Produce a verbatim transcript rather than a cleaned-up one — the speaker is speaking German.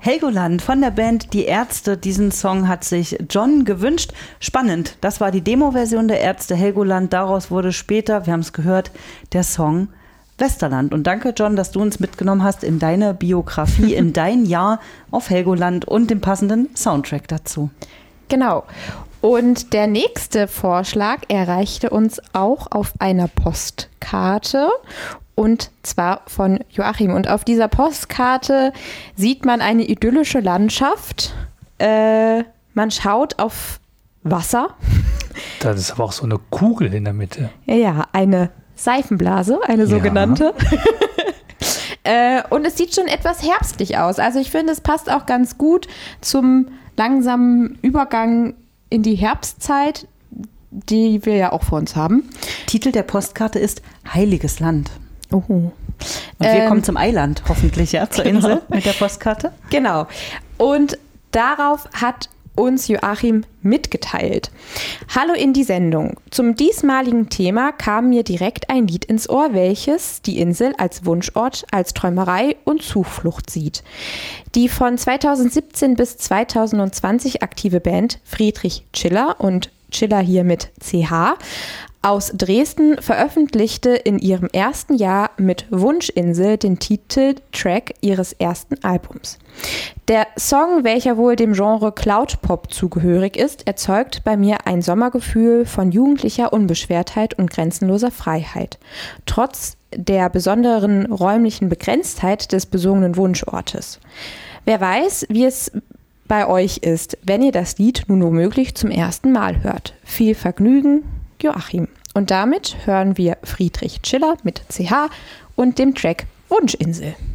Helgoland von der Band Die Ärzte. Diesen Song hat sich John gewünscht. Spannend, das war die Demo-Version der Ärzte Helgoland. Daraus wurde später, wir haben es gehört, der Song Westerland. Und danke, John, dass du uns mitgenommen hast in deine Biografie, in dein Jahr auf Helgoland und den passenden Soundtrack dazu. Genau. Und der nächste Vorschlag erreichte uns auch auf einer Postkarte. Und zwar von Joachim. Und auf dieser Postkarte sieht man eine idyllische Landschaft. Äh, man schaut auf Wasser. Da ist aber auch so eine Kugel in der Mitte. Ja, eine Seifenblase, eine sogenannte. Ja. äh, und es sieht schon etwas herbstlich aus. Also ich finde, es passt auch ganz gut zum langsamen Übergang in die Herbstzeit, die wir ja auch vor uns haben. Titel der Postkarte ist Heiliges Land. Oh. Und wir ähm, kommen zum Eiland, hoffentlich, ja, zur genau. Insel mit der Postkarte. Genau. Und darauf hat uns Joachim mitgeteilt. Hallo in die Sendung. Zum diesmaligen Thema kam mir direkt ein Lied ins Ohr, welches die Insel als Wunschort, als Träumerei und Zuflucht sieht. Die von zweitausendsiebzehn bis zweitausendzwanzig aktive Band Friedrich Tschiller und Tschiller hier mit C H aus Dresden veröffentlichte in ihrem ersten Jahr mit Wunschinsel den Titeltrack ihres ersten Albums. Der Song, welcher wohl dem Genre Cloud-Pop zugehörig ist, erzeugt bei mir ein Sommergefühl von jugendlicher Unbeschwertheit und grenzenloser Freiheit. Trotz der besonderen räumlichen Begrenztheit des besungenen Wunschortes. Wer weiß, wie es bei euch ist, wenn ihr das Lied nun womöglich zum ersten Mal hört. Viel Vergnügen, Joachim. Und damit hören wir Friedrich Tschiller mit C H und dem Track Wunschinsel.